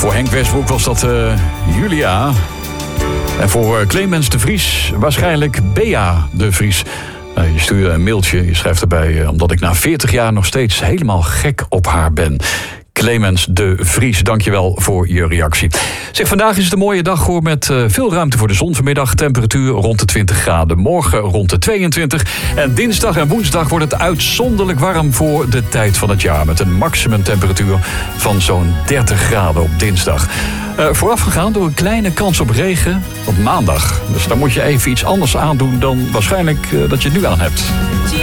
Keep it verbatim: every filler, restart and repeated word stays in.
Voor Henk Westbroek was dat uh, Julia. En voor uh, Clemens de Vries waarschijnlijk Bea de Vries. Uh, je stuurt een mailtje, je schrijft erbij... Uh, omdat ik na veertig jaar nog steeds helemaal gek op haar ben. Clemens de Vries, dankjewel voor je reactie. Zeg, vandaag is het een mooie dag hoor, met uh, veel ruimte voor de zon vanmiddag. Temperatuur rond de twintig graden. Morgen rond de tweeëntwintig. En dinsdag en woensdag wordt het uitzonderlijk warm voor de tijd van het jaar. Met een maximumtemperatuur van zo'n dertig graden op dinsdag. Uh, voorafgegaan door een kleine kans op regen op maandag. Dus dan moet je even iets anders aandoen dan waarschijnlijk uh, dat je het nu aan hebt.